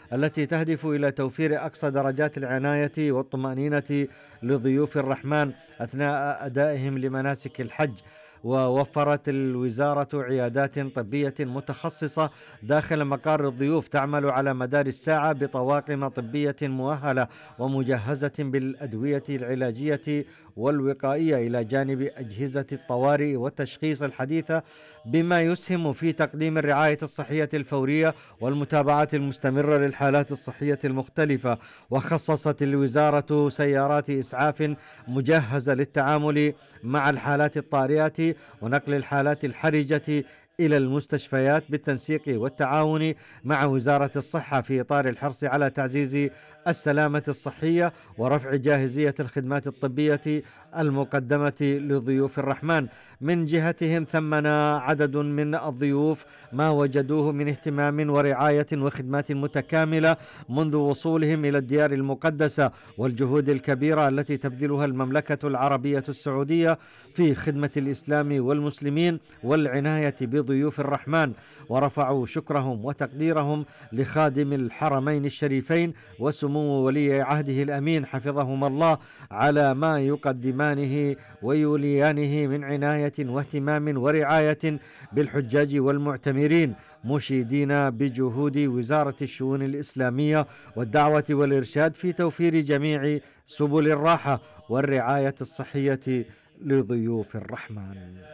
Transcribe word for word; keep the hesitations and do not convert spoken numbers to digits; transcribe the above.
التي تهدف إلى توفير أقصى درجات العناية والطمأنينة لضيوف الرحمن أثناء أدائهم لمناسك الحج. ووفرت الوزارة عيادات طبية متخصصة داخل مقار الضيوف تعمل على مدار الساعة بطواقم طبية مؤهلة ومجهزة بالأدوية العلاجية والوقائية، إلى جانب أجهزة الطوارئ والتشخيص الحديثة، بما يسهم في تقديم الرعاية الصحية الفورية والمتابعة المستمرة للحالات الصحية المختلفة. وخصصت الوزارة سيارات إسعاف مجهزة للتعامل مع الحالات الطارئة ونقل الحالات الحرجة إلى المستشفيات بالتنسيق والتعاون مع وزارة الصحة في إطار الحرص على تعزيز السلامة الصحية ورفع جاهزية الخدمات الطبية المقدمة لضيوف الرحمن. من جهتهم ثمن عدد من الضيوف ما وجدوه من اهتمام ورعاية وخدمات متكاملة منذ وصولهم إلى الديار المقدسة، والجهود الكبيرة التي تبذلها المملكة العربية السعودية في خدمة الإسلام والمسلمين والعناية بضيوف الرحمن. ورفعوا شكرهم وتقديرهم لخادم الحرمين الشريفين وسمو ولي عهده الأمين حفظهم الله على ما يقدمانه ويوليانه من عناية واهتمام ورعاية بالحجاج والمعتمرين، مشيدين بجهود وزارة الشؤون الإسلامية والدعوة والإرشاد في توفير جميع سبل الراحة والرعاية الصحية لضيوف الرحمن.